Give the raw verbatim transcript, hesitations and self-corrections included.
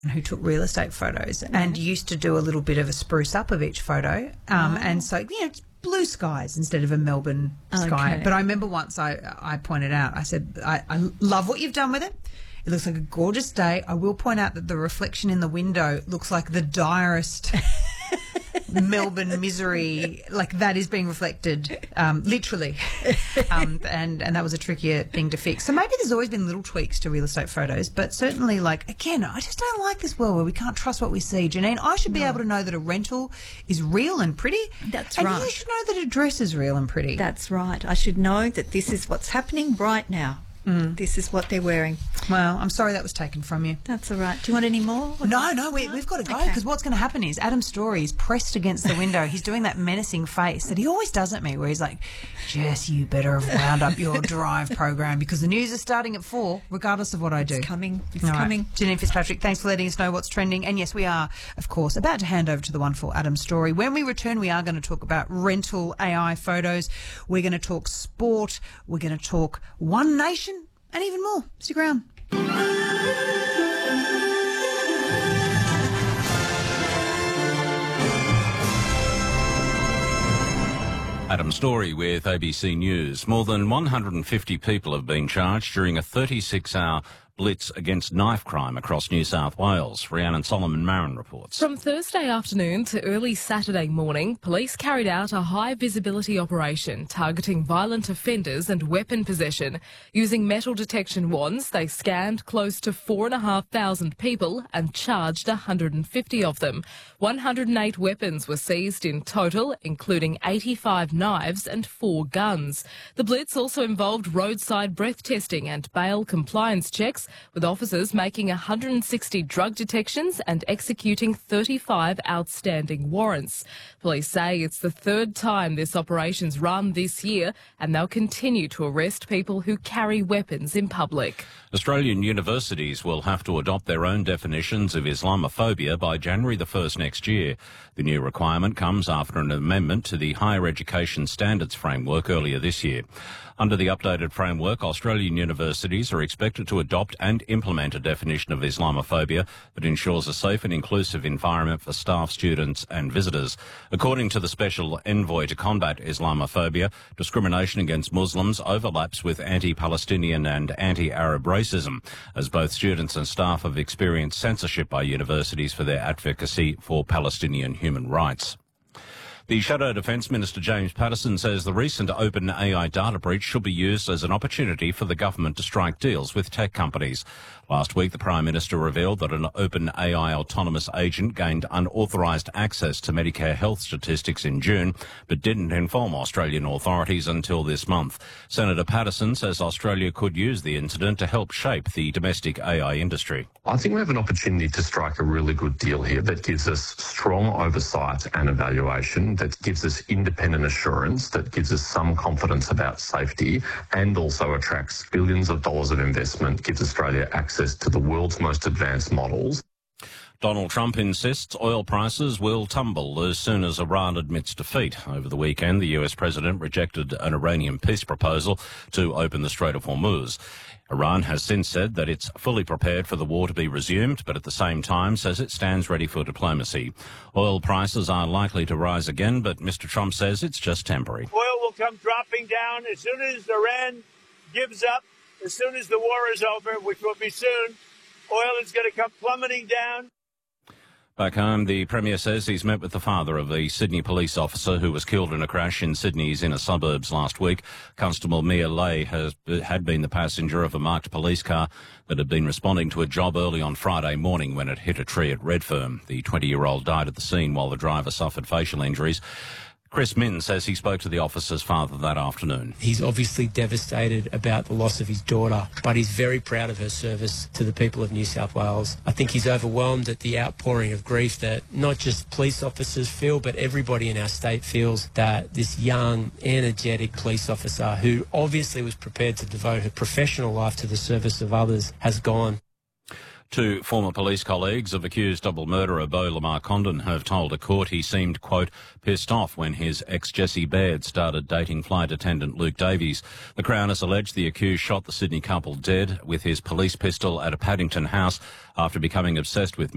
who took real estate photos and used to do a little bit of a spruce up of each photo. Um, Oh. And so, you know, it's blue skies instead of a Melbourne sky. Okay. But I remember once I, I pointed out, I said, I, I love what you've done with it. It looks like a gorgeous day. I will point out that the reflection in the window looks like the direst Melbourne misery, like that is being reflected, um, literally. Um, and, and that was a trickier thing to fix. So maybe there's always been little tweaks to real estate photos, but certainly, like, again, I just don't like this world where we can't trust what we see. Janine, I should be able to know that a rental is real and pretty. That's and right. you should know that a dress is real and pretty. That's right. I should know that this is what's happening right now. Mm. This is what they're wearing. Well, I'm sorry that was taken from you. That's all right. Do you want any more? No, no, we, we've got to go because Okay. what's going to happen is Adam Story is pressed against the window. He's doing that menacing face that he always does at me where he's like, Jess, you better have wound up your drive program because the news is starting at four, regardless of what I do. It's coming. It's All right. coming. Janine Fitzpatrick, thanks for letting us know what's trending. And yes, we are, of course, about to hand over to the wonderful Adam Story. When we return, we are going to talk about rental A I photos. We're going to talk sport. We're going to talk One Nation and even more. Stick around. Adam Story with A B C News. More than one hundred fifty people have been charged during a thirty-six hour blitz against knife crime across New South Wales. Rhiannon Solomon Marin reports. From Thursday afternoon to early Saturday morning, police carried out a high-visibility operation targeting violent offenders and weapon possession. Using metal detection wands, they scanned close to four thousand five hundred people and charged one hundred fifty of them. one hundred eight weapons were seized in total, including eighty-five knives and four guns. The blitz also involved roadside breath testing and bail compliance checks, with officers making one hundred sixty drug detections and executing thirty-five outstanding warrants. Police say it's the third time this operation's run this year, and they'll continue to arrest people who carry weapons in public. Australian universities will have to adopt their own definitions of Islamophobia by January the first next year. The new requirement comes after an amendment to the Higher Education Standards Framework earlier this year. Under the updated framework, Australian universities are expected to adopt and implement a definition of Islamophobia that ensures a safe and inclusive environment for staff, students and visitors. According to the Special Envoy to Combat Islamophobia, discrimination against Muslims overlaps with anti-Palestinian and anti-Arab racism, as both students and staff have experienced censorship by universities for their advocacy for Palestinian human rights. The Shadow Defence Minister James Patterson says the recent OpenAI data breach should be used as an opportunity for the government to strike deals with tech companies. Last week, the Prime Minister revealed that an OpenAI autonomous agent gained unauthorised access to Medicare health statistics in June, but didn't inform Australian authorities until this month. Senator Patterson says Australia could use the incident to help shape the domestic A I industry. I think we have an opportunity to strike a really good deal here that gives us strong oversight and evaluation, that gives us independent assurance, that gives us some confidence about safety, and also attracts billions of dollars of investment, gives Australia access to the world's most advanced models. Donald Trump insists oil prices will tumble as soon as Iran admits defeat. Over the weekend, the U S president rejected an Iranian peace proposal to open the Strait of Hormuz. Iran has since said that it's fully prepared for the war to be resumed, but at the same time says it stands ready for diplomacy. Oil prices are likely to rise again, but Mister Trump says it's just temporary. Oil will come dropping down as soon as Iran gives up, as soon as the war is over, which will be soon. Oil is going to come plummeting down. Back home, the Premier says he's met with the father of a Sydney police officer who was killed in a crash in Sydney's inner suburbs last week. Constable Mia Lay has, had been the passenger of a marked police car that had been responding to a job early on Friday morning when it hit a tree at Redfern. The twenty-year-old died at the scene while the driver suffered facial injuries. Chris Min says he spoke to the officer's father that afternoon. He's obviously devastated about the loss of his daughter, but he's very proud of her service to the people of New South Wales. I think he's overwhelmed at the outpouring of grief that not just police officers feel, but everybody in our state feels that this young, energetic police officer, who obviously was prepared to devote her professional life to the service of others, has gone. Two former police colleagues of accused double murderer Beau Lamar Condon have told a court he seemed, quote, pissed off when his ex Jessie Baird started dating flight attendant Luke Davies. The Crown has alleged the accused shot the Sydney couple dead with his police pistol at a Paddington house after becoming obsessed with